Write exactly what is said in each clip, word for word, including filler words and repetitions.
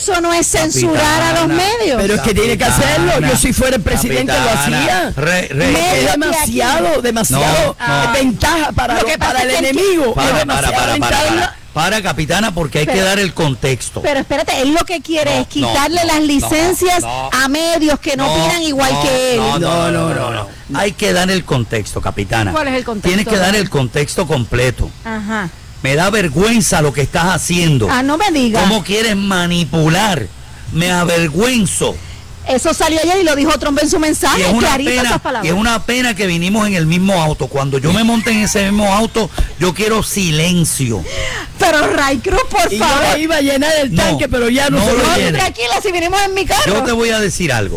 eso no es censurar Capitana, a los medios. Pero es que tiene que hacerlo. Yo si fuera el presidente Capitana, lo hacía. Re, re, Es eh, demasiado, demasiado No, no. ventaja para, Lo que para pasa el es que- enemigo. para, es para, demasiada para, para, ventaja. para. Para, capitana, porque hay Pero- que dar el contexto. Pero espérate, él lo que quiere No, es quitarle no, las no, licencias no, a medios que no, opinan igual no, que él. No no no, no, no, no. Hay que dar el contexto, capitana. ¿Cuál es el contexto? Tienes que dar el contexto completo. Ajá. Me da vergüenza lo que estás haciendo. Ah, no me digas. ¿Cómo quieres manipular? Me avergüenzo. Eso salió ayer y lo dijo Trump en su Y mensaje, es una clarita esas pena, palabras. y es una pena que vinimos en el mismo auto. Cuando yo me monte en ese mismo auto, yo quiero silencio. Pero Ray Cruz, por Y yo favor. le iba a llenar el No, tanque, pero ya no, no se lo lo No, llene. tranquila, si vinimos en mi carro. Yo te voy a decir algo.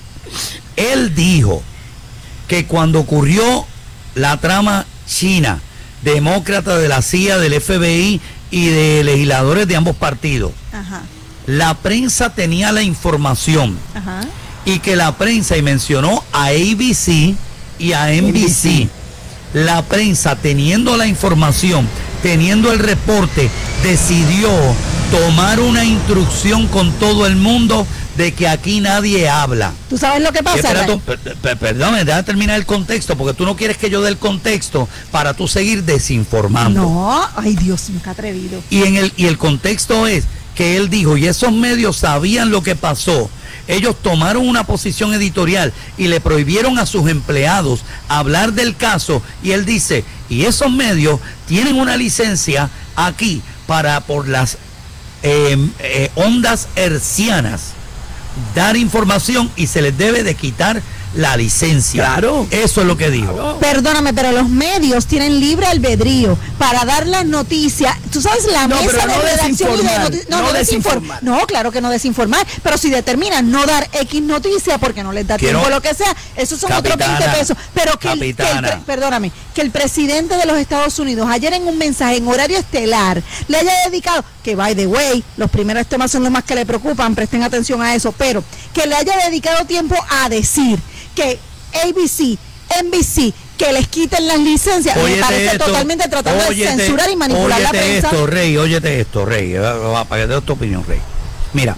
Él dijo que cuando ocurrió la trama china, demócrata de la C I A, del F B I y de legisladores de ambos partidos, Ajá, la prensa tenía la información ajá. y que la prensa, y mencionó a A B C y a N B C, la prensa teniendo la información, teniendo el reporte, decidió tomar una instrucción con todo el mundo de que aquí nadie habla. ¿Tú sabes lo que pasa? Espera, Ray? tú, per- per- perdóname, deja terminar el contexto, porque tú no quieres que yo dé el contexto para tú seguir desinformando. No, ay Dios mío, qué atrevido. Y, en el, y el contexto es que él dijo, y esos medios sabían lo que pasó. Ellos tomaron una posición editorial y le prohibieron a sus empleados hablar del caso. Y él dice, y esos medios tienen una licencia aquí para por las eh, eh, ondas hercianas dar información y se les debe de quitar la licencia. Claro. Eso es lo que dijo. Claro. Perdóname, pero los medios tienen libre albedrío para dar las noticias. Tú sabes, la No, mesa pero de no redacción y de desinformar, noticias. No, no no desinformar. desinformar. No, claro que no desinformar. Pero si determinan no dar X noticia porque no les da Quiero- tiempo, lo que sea, esos son otros Capitana, veinte pesos. Pero que el, que el capitana. pre- perdóname, que el presidente de los Estados Unidos ayer en un mensaje en horario estelar le haya dedicado, que by the way, los primeros temas son los más que le preocupan, presten atención a eso, pero que le haya dedicado tiempo a decir que A B C, N B C, que les quiten las licencias, me Óyete parece esto, totalmente tratando de óyete, censurar y manipular la óyete prensa. esto, Rey, óyete esto, Rey, eh, va, para que te dé tu opinión, Rey. Mira,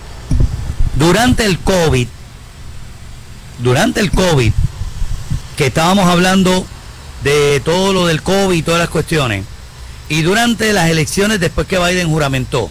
durante el COVID, durante el COVID, que estábamos hablando de todo lo del COVID y todas las cuestiones, y durante las elecciones después que Biden juramentó,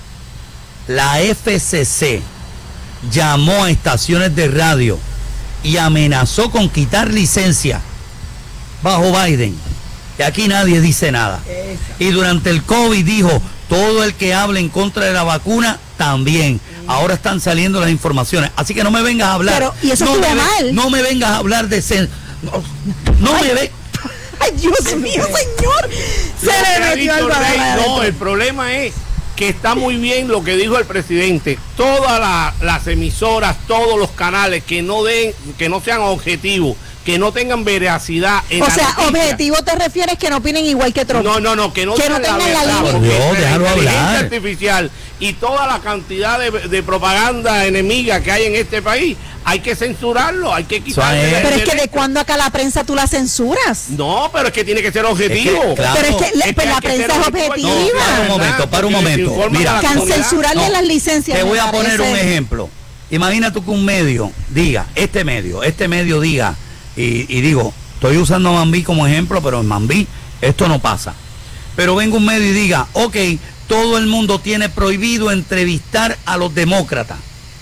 la F C C llamó a estaciones de radio y amenazó con quitar licencia bajo Biden. Y aquí nadie dice nada. Y durante el COVID dijo, todo el que hable en contra de la vacuna, también. Ahora están saliendo las informaciones. Así que no me vengas a hablar. Pero, y eso no estuvo me ve- mal. No me vengas a hablar de... cen- No, no me ve... Ay, Dios mío, señor. Se Lo que le ha metió dicho algo el Rey, adentro. no, el problema es que está muy bien lo que dijo el presidente. Todas la- las emisoras, todos los canales que no den, que no sean objetivos, que no tengan veracidad en O la sea, noticia. objetivo te refieres que no opinen igual que Trump. No, no, no, que no, Que no digan tengan la verdad, línea. porque No, entre la déjalo inteligencia hablar. artificial y toda la cantidad de, de propaganda enemiga que hay en este país, hay que censurarlo, hay que quitarle. es- el Pero es que de derecho. cuando acá la prensa tú la censuras. No, pero es que tiene que ser objetivo. Es que, claro. Pero es que la, Es que pues hay la que ser prensa es objetivo. No, objetiva. para un momento, para un Porque momento. desinforma Mira, a la Can comunidad. censurarle No, las licencias. Te me voy a poner un parece. ejemplo. Imagina tú que un medio diga, este medio, este medio diga, y, y digo, estoy usando a Mambí como ejemplo, pero en Mambí esto no pasa. Pero venga un medio y diga, ok, todo el mundo tiene prohibido entrevistar a los demócratas.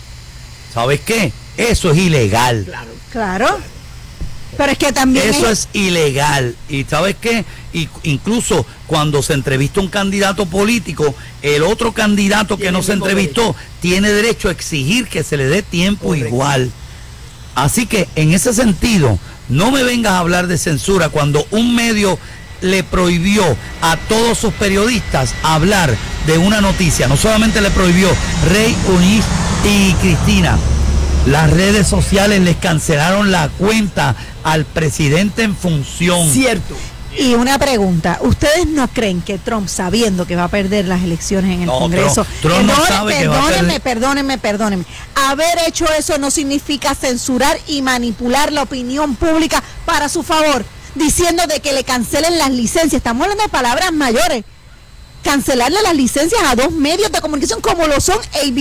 ¿Sabes qué? Eso es ilegal. Claro. Pero es que también Eso es ilegal. ¿Y sabes qué? Y incluso cuando se entrevista un candidato político, el otro candidato que Tiene no el se mismo entrevistó tiene derecho a exigir que se le dé tiempo igual. Así que en ese sentido, no me vengas a hablar de censura cuando un medio le prohibió a todos sus periodistas hablar de una noticia. No solamente le prohibió, Rey, Unis y Cristina, las redes sociales les cancelaron la cuenta al presidente en función. Cierto. Y una pregunta, ¿ustedes no creen que Trump, sabiendo que va a perder las elecciones en el No, Congreso, Trump- Trump no perdone- sabe que va a perdónenme, perder. perdónenme, perdónenme, haber hecho eso no significa censurar y manipular la opinión pública para su favor, diciendo de que le cancelen las licencias? Estamos hablando de palabras mayores. Cancelarle las licencias a dos medios de comunicación como lo son A B